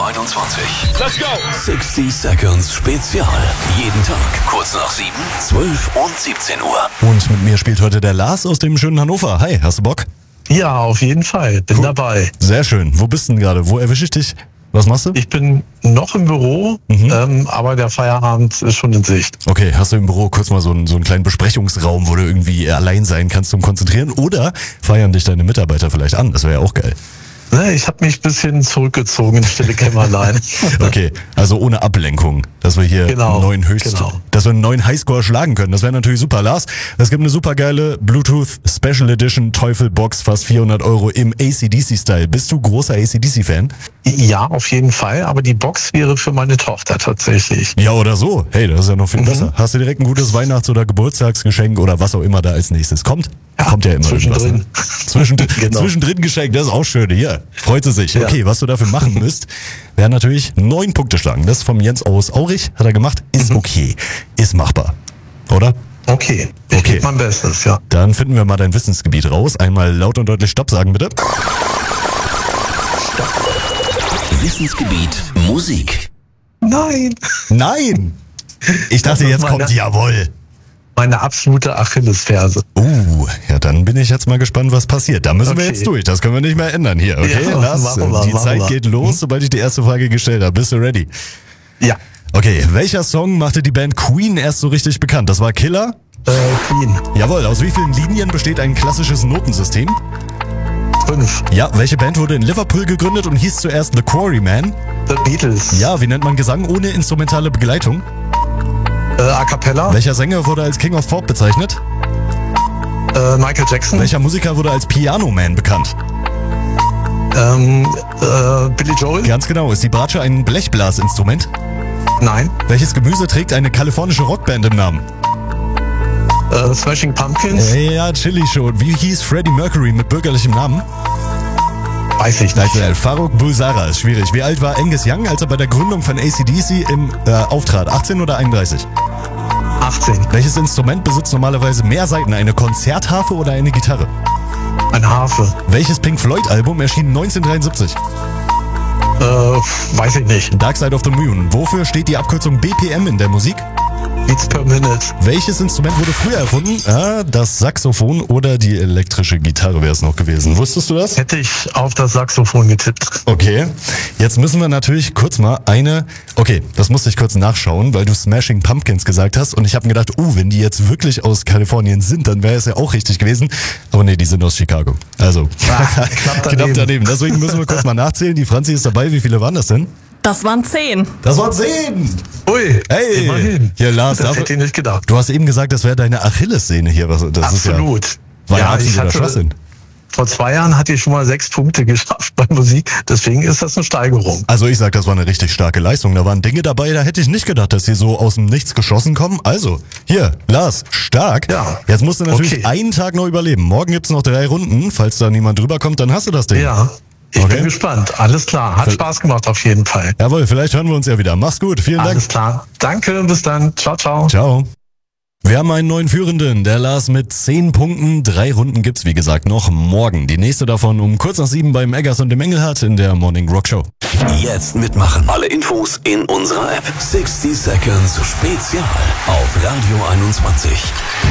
21. Let's go! 60 Seconds Spezial. Jeden Tag kurz nach 7, 12 und 17 Uhr. Und mit mir spielt heute der Lars aus dem schönen Hannover. Hi, hast du Bock? Ja, auf jeden Fall. Bin dabei. Sehr schön. Wo bist du denn gerade? Wo erwische ich dich? Was machst du? Ich bin noch im Büro, aber der Feierabend ist schon in Sicht. Okay, hast du im Büro kurz mal so einen kleinen Besprechungsraum, wo du irgendwie allein sein kannst zum Konzentrieren? Oder feiern dich deine Mitarbeiter vielleicht an? Das wäre ja auch geil. Ne, ich habe mich ein bisschen zurückgezogen in stille Kämmerlein. Okay, also ohne Ablenkung, dass wir hier dass wir einen neuen Highscore schlagen können. Das wäre natürlich super, Lars. Es gibt eine super geile Bluetooth Special Edition Teufel-Box, fast 400 € im AC/DC-Style. Bist du großer AC/DC-Fan? Ja, auf jeden Fall, aber die Box wäre für meine Tochter tatsächlich. Ja, oder so. Hey, das ist ja noch viel besser. Hast du direkt ein gutes Weihnachts- oder Geburtstagsgeschenk oder was auch immer da als nächstes kommt? Ja, kommt ja immer zwischendrin. Genau. Zwischendrin Geschenk, das ist auch schön. Hier, freut sie sich. Ja. Okay, was du dafür machen müsst, wäre natürlich 9 Punkte schlagen. Das vom Jens aus Aurich hat er gemacht. Ist okay. Ist machbar. Oder? Okay, ich gebe mein Bestes, ja. Dann finden wir mal dein Wissensgebiet raus. Einmal laut und deutlich Stopp sagen, bitte. Wissensgebiet Musik. Nein, Nein! Ich dachte, Das ist jetzt kommt jawohl. meine absolute Achillesferse. Ja, dann bin ich jetzt mal gespannt, was passiert. Da müssen wir Okay. jetzt durch. Das können wir nicht mehr ändern hier. Okay, Ja, Lars, machen wir, die machen Zeit wir. geht los, sobald ich die erste Frage gestellt habe. Bist du ready? Ja, Okay, welcher Song machte die Band Queen erst so richtig bekannt? Das war Killer? Queen, Jawohl, aus wie vielen Linien besteht ein klassisches Notensystem? 5, Ja, welche Band wurde in Liverpool gegründet und hieß zuerst The Quarrymen? The Beatles, Ja, wie nennt man Gesang ohne instrumentale Begleitung? A Cappella, Welcher Sänger wurde als King of Pop bezeichnet? Michael Jackson, Welcher Musiker wurde als Piano Man bekannt? Billy Joel, Ganz genau, ist die Bratsche ein Blechblasinstrument? nein, Welches Gemüse trägt eine kalifornische Rockband im Namen? Smashing Pumpkins, Ja, Chili schon. Wie hieß Freddie Mercury mit bürgerlichem Namen? weiß ich nicht. Farouk Bulsara ist schwierig. Wie alt war Angus Young, als er bei der Gründung von AC/DC im auftrat? 18 oder 31? 18, Welches Instrument besitzt normalerweise mehr Saiten? Eine Konzertharfe oder eine Gitarre? eine Harfe, Welches Pink Floyd-Album erschien 1973? weiß ich nicht. Dark Side of the Moon. Wofür steht die Abkürzung BPM in der Musik? Beats per Minute, Welches Instrument wurde früher erfunden? Das Saxophon oder die elektrische Gitarre wäre es noch gewesen. Wusstest du das? hätte ich auf das Saxophon getippt. Okay, jetzt müssen wir natürlich kurz mal das musste ich kurz nachschauen, weil du Smashing Pumpkins gesagt hast und ich habe mir gedacht, wenn die jetzt wirklich aus Kalifornien sind, dann wäre es ja auch richtig gewesen. Aber nee, die sind aus Chicago. Also, knapp daneben. Deswegen müssen wir kurz mal nachzählen. Die Franzi ist dabei. Wie viele waren das denn? Das waren 10. Das waren 10! Ui, Hey! immerhin. Hier, Lars, Das hätte ich nicht gedacht. du hast eben gesagt, das wäre deine Achillessehne hier. Das Absolut. Ist war ja ich absoluter hatte, Schwachsinn. vor 2 Jahren hatte ich schon mal 6 Punkte geschafft bei Musik. Deswegen ist das eine Steigerung. Also ich sag, das war eine richtig starke Leistung. Da waren Dinge dabei, da hätte ich nicht gedacht, dass sie so aus dem Nichts geschossen kommen. Also, hier, Lars, stark. Ja. Jetzt musst du natürlich Okay. einen Tag noch überleben. Morgen gibt's noch 3 Runden. Falls da niemand drüber kommt, dann hast du das Ding. Ja, ich Okay. bin gespannt. Alles klar. Hat Spaß gemacht auf jeden Fall. Jawohl, vielleicht hören wir uns ja wieder. Mach's gut. Vielen Alles Dank. klar. Danke, bis dann. Ciao, ciao. Ciao. Wir haben einen neuen Führenden, der Lars mit 10 Punkten. 3 Runden gibt's, wie gesagt, noch morgen. Die nächste davon um kurz nach 7 beim Eggers und dem Engelhardt in der Morning Rock Show. Jetzt mitmachen. Alle Infos in unserer App. 60 Seconds Spezial auf Radio 21.